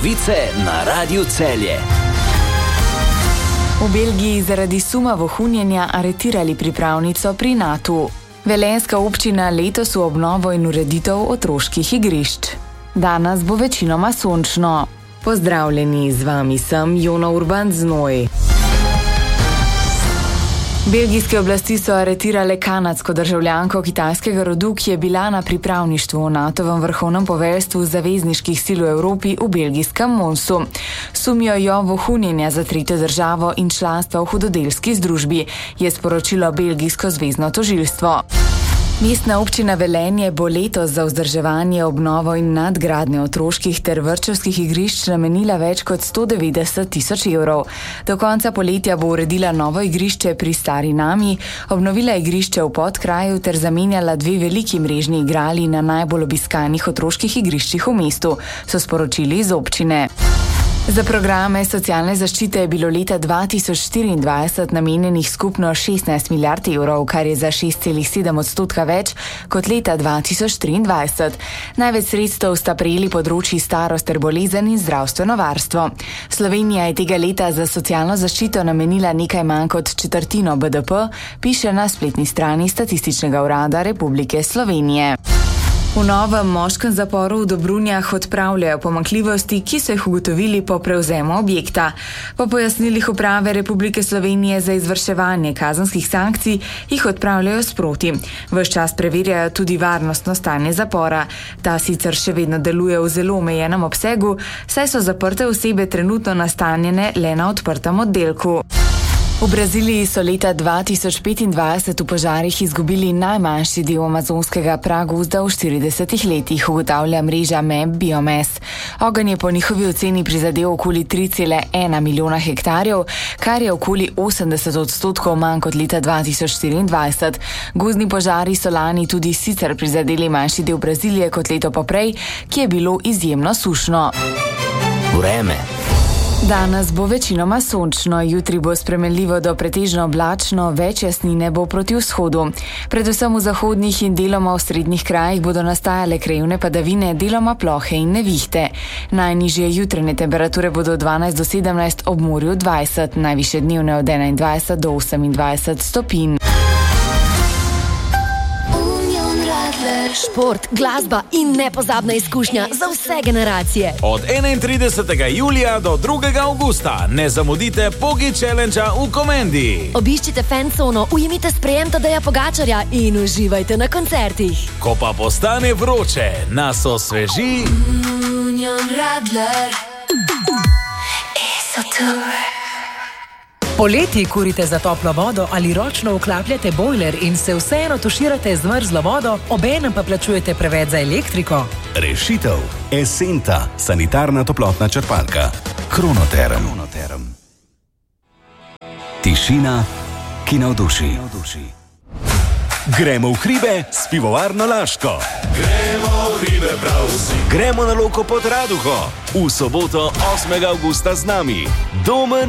novice na Radiu Celje. V Belgiji zaradi suma vohunjenja aretirali pripravnico pri Natu. Velenjska občina letos v obnovo in ureditev otroških igrišč. Danes bo večinoma sončno. Pozdravljeni, z vami sem Jona Urban Znoj. Belgijske oblasti so aretirale kanadsko državljanko kitajskega rodu, ki je bila na pripravništvu v NATO-vem vrhovnem poveljstvu zavezniških sil v Evropi v belgijskem Monsu. Sumijo jo vohunjenja za tretjo državo in članstva v hudodelski združbi, je sporočilo belgijsko zvezno tožilstvo. Mestna občina Velenje bo letos za vzdrževanje, obnovo in nadgradnjo otroških ter vrtčevskih igrišč namenila več kot 190 tisoč evrov. Do konca poletja bo uredila novo igrišče pri Stari Nami, obnovila igrišče v Podkraju ter zamenjala 2 veliki mrežni igrali na najbolj obiskanih otroških igriščih v mestu, so sporočili iz občine. Za programe socialne zaščite je bilo leta 2024 namenjenih skupno 16 milijard evrov, kar je za 6,7% več kot leta 2023. Največ sredstev sta prejeli področji starost ter bolezen in zdravstveno varstvo. Slovenija je tega leta za socialno zaščito namenila nekaj manj kot četrtino BDP, piše na spletni strani Statističnega urada Republike Slovenije. V novem moškem zaporu v Dobrunjah odpravljajo pomanjkljivosti, ki so jih ugotovili po prevzemu objekta. Po pojasnilih Uprave Republike Slovenije za izvrševanje kazenskih sankcij jih odpravljajo sproti. Ves čas preverjajo tudi varnostno stanje zapora. Ta sicer še vedno deluje v zelo omejenem obsegu, saj so zaprte osebe trenutno nastanjene le na odprtem oddelku. V Braziliji so leta 2025 v požarih izgubili najmanjši del amazonskega pragozda v 40 letih, ugotavlja mreža MEB Biomes. Ogenj je po njihovi oceni prizadel okoli 3,1 milijona hektarjev, kar je okoli 80% manj kot leta 2024. Gozdni požari so lani tudi sicer prizadeli manjši del Brazilije kot leto poprej, ki je bilo izjemno sušno. Vreme. Danes bo večinoma sončno, jutri bo spremenljivo do pretežno oblačno, več jasnine bo proti vzhodu. Predvsem v zahodnih in deloma v srednjih krajih bodo nastajale krajevne padavine, deloma plohe in nevihte. Najnižje jutranje temperature bodo 12 do 17, ob morju 20, najvišje dnevne od 21 do 28 stopinj. Šport, glasba in nepozabna izkušnja za vse generacije. Od 31. julija do 2. augusta ne zamudite Pogi Challenge-a v Komendi. Obiščite fancono, ujemite sprejem Tadeja Pogačarja in uživajte na koncertih. Ko pa postane vroče, nas osveži Union Radler Esotour. Poleti kurite za toplo vodo ali ročno vklapljate bojler in se vseeno tuširate z mrzlo vodo, obenem pa plačujete preveč za elektriko? Rešitev. Esenta, sanitarna toplotna črpalka. Kronoterm. Tišina, ki navduši. Gremo v hribe s pivovarno Laško. Gremo v hribe prav vsi. Gremo na Loko pod Raduho. V soboto 8. augusta z nami Domen